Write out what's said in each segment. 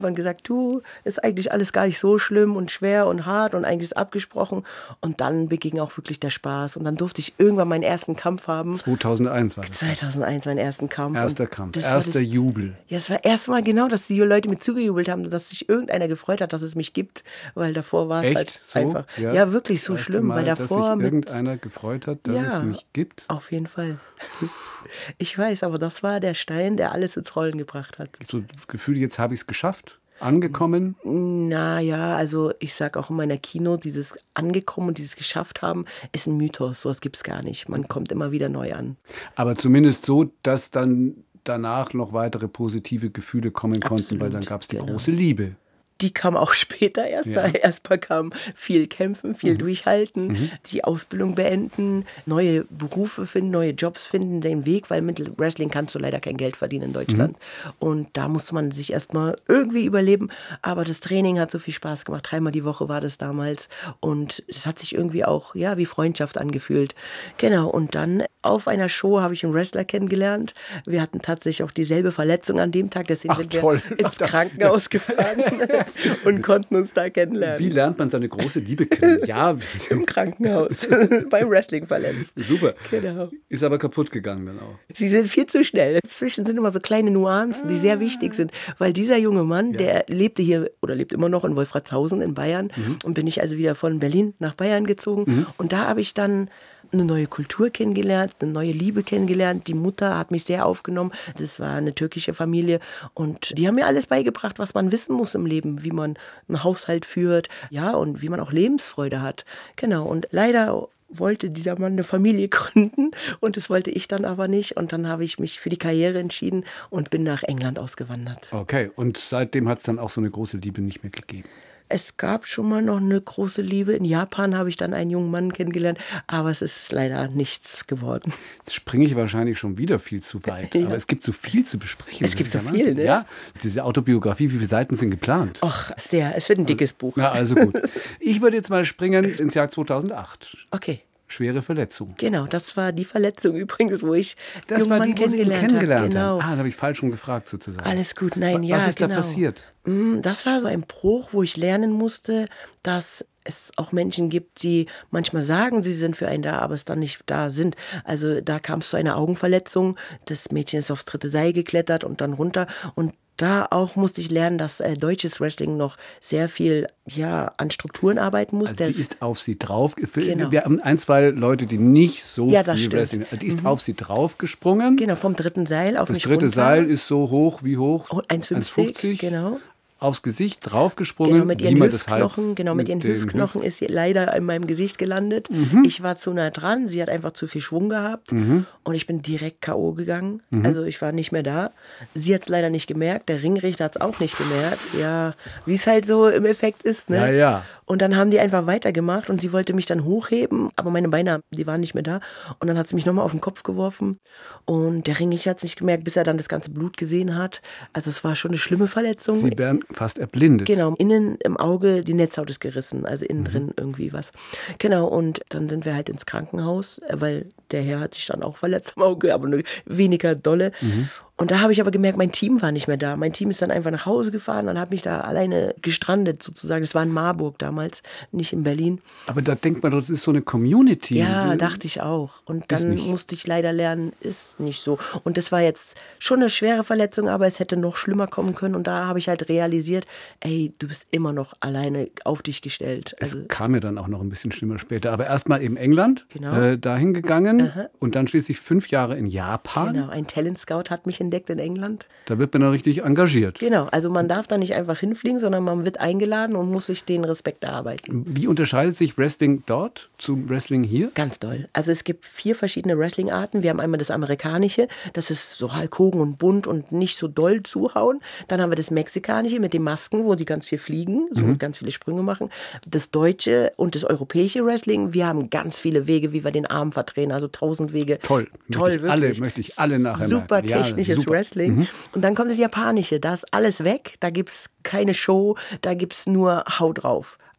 Man gesagt, du, ist eigentlich alles gar nicht so schlimm und schwer und hart und eigentlich ist abgesprochen. Und dann beging auch wirklich der Spaß. Und dann durfte ich irgendwann meinen ersten Kampf haben. 2001 war das. 2001 meinen ersten Kampf. Erster Kampf, erster Jubel. Ja, es war erstmal genau, dass die Leute mir zugejubelt haben, dass sich irgendeiner gefreut hat, dass es mich gibt. Weil davor war es halt so? einfach, ja wirklich so schlimm. Mal, weil davor dass sich irgendeiner gefreut hat, dass es mich gibt? Auf jeden Fall. Ich weiß, aber das war der Stein, der alles ins Rollen gebracht hat. So Gefühl, jetzt habe ich es geschafft? Angekommen? Naja, also ich sage auch in meiner Keynote, dieses Angekommen und dieses Geschafft haben, ist ein Mythos. Sowas gibt es gar nicht. Man kommt immer wieder neu an. Aber zumindest so, dass dann danach noch weitere positive Gefühle kommen konnten, weil dann gab es die große Liebe. Die kam auch später erst. Ja. Erstmal kam viel kämpfen, viel durchhalten, die Ausbildung beenden, neue Berufe finden, neue Jobs finden, den Weg, weil mit Wrestling kannst du leider kein Geld verdienen in Deutschland. Und da musste man sich erstmal irgendwie überleben. Aber das Training hat so viel Spaß gemacht. 3-mal die Woche war das damals. Und es hat sich irgendwie auch wie Freundschaft angefühlt. Genau, und dann auf einer Show habe ich einen Wrestler kennengelernt. Wir hatten tatsächlich auch dieselbe Verletzung an dem Tag, deswegen sind wir ins Krankenhaus gefahren. Und konnten uns da kennenlernen. Wie lernt man seine große Liebe kennen? Ja, im Krankenhaus, beim Wrestling verletzt. Super. Genau. Ist aber kaputt gegangen dann auch. Sie sind viel zu schnell. Dazwischen sind immer so kleine Nuancen, die sehr wichtig sind. Weil dieser junge Mann, der lebte hier oder lebt immer noch in Wolfratshausen in Bayern. Und bin ich also wieder von Berlin nach Bayern gezogen. Und da habe ich dann eine neue Kultur kennengelernt, eine neue Liebe kennengelernt. Die Mutter hat mich sehr aufgenommen. Das war eine türkische Familie. Und die haben mir alles beigebracht, was man wissen muss im Leben. Wie man einen Haushalt führt, und wie man auch Lebensfreude hat. Genau. Und leider wollte dieser Mann eine Familie gründen und das wollte ich dann aber nicht. Und dann habe ich mich für die Karriere entschieden und bin nach England ausgewandert. Okay, und seitdem hat es dann auch so eine große Liebe nicht mehr gegeben? Es gab schon mal noch eine große Liebe. In Japan habe ich dann einen jungen Mann kennengelernt, aber es ist leider nichts geworden. Jetzt springe ich wahrscheinlich schon wieder viel zu weit, aber es gibt so viel zu besprechen. Es gibt so viel, ne? Ja, diese Autobiografie, wie viele Seiten sind geplant? Ach, sehr. Es wird ein dickes Buch. Na, also gut. Ich würde jetzt mal springen ins Jahr 2008. Okay. Schwere Verletzung. Genau, das war die Verletzung übrigens, wo ich das war die, kennengelernt habe. Genau. Da habe ich falsch rum gefragt sozusagen. Alles gut, nein, Was ist da passiert? Das war so ein Bruch, wo ich lernen musste, dass es auch Menschen gibt, die manchmal sagen, sie sind für einen da, aber es dann nicht da sind. Also da kam es zu einer Augenverletzung. Das Mädchen ist aufs 3. Seil geklettert und dann runter. Und da auch musste ich lernen, dass deutsches Wrestling noch sehr viel an Strukturen arbeiten muss. Also die ist auf sie drauf. Genau. Wir haben 2 Leute, die nicht so viel stimmt. Wrestling. Die ist auf sie drauf gesprungen. Genau, vom 3. Seil auf mich runter. Das 3. Seil ist so hoch, wie hoch? 1,50. Genau. Aufs Gesicht draufgesprungen. Genau, mit ihren Hüftknochen, mit ihren Hüftknochen ist sie leider in meinem Gesicht gelandet. Ich war zu nah dran, sie hat einfach zu viel Schwung gehabt und ich bin direkt K.O. gegangen. Also ich war nicht mehr da. Sie hat es leider nicht gemerkt, der Ringrichter hat es auch nicht gemerkt. Ja, wie es halt so im Effekt ist, ne? Ja. Und dann haben die einfach weitergemacht und sie wollte mich dann hochheben, aber meine Beine, die waren nicht mehr da. Und dann hat sie mich nochmal auf den Kopf geworfen und der Ringrichter hat es nicht gemerkt, bis er dann das ganze Blut gesehen hat. Also es war schon eine schlimme Verletzung. Sie werden fast erblindet. Genau, innen im Auge, die Netzhaut ist gerissen, also innen drin irgendwie was. Genau, und dann sind wir halt ins Krankenhaus, weil der Herr hat sich dann auch verletzt am Auge, aber nur weniger dolle. Und da habe ich aber gemerkt, mein Team war nicht mehr da. Mein Team ist dann einfach nach Hause gefahren und hat mich da alleine gestrandet sozusagen. Das war in Marburg damals, nicht in Berlin. Aber da denkt man, das ist so eine Community. Ja, dachte ich auch. Und dann musste ich leider lernen, ist nicht so. Und das war jetzt schon eine schwere Verletzung, aber es hätte noch schlimmer kommen können. Und da habe ich halt realisiert, ey, du bist immer noch alleine auf dich gestellt. Es kam mir dann auch noch ein bisschen schlimmer später. Aber erstmal eben England, dahin gegangen und dann schließlich 5 Jahre in Japan. Genau, ein Talent Scout hat mich entdeckt in England. Da wird man dann richtig engagiert. Genau, also man darf da nicht einfach hinfliegen, sondern man wird eingeladen und muss sich den Respekt erarbeiten. Wie unterscheidet sich Wrestling dort zum Wrestling hier? Ganz doll. Also es gibt 4 verschiedene Wrestling-Arten. Wir haben einmal das amerikanische, das ist so Hulk Hogan und bunt und nicht so doll zuhauen. Dann haben wir das mexikanische mit den Masken, wo die ganz viel fliegen, so ganz viele Sprünge machen. Das deutsche und das europäische Wrestling, wir haben ganz viele Wege, wie wir den Arm verdrehen, also 1000 Wege. Toll, wirklich. Möchte ich alle nachher super technisches super. Wrestling. Und dann kommt das Japanische, da ist alles weg, da gibt es keine Show, da gibt es nur Hau drauf.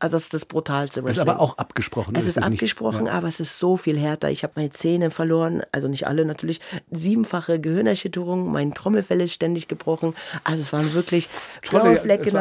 Also das ist das brutalste Wrestling. Ist aber auch abgesprochen. Es ist abgesprochen, aber es ist so viel härter. Ich habe meine Zähne verloren, also nicht alle natürlich. 7-fache Gehirnerschütterung, mein Trommelfell ist ständig gebrochen. Also es waren wirklich blaue Flecke.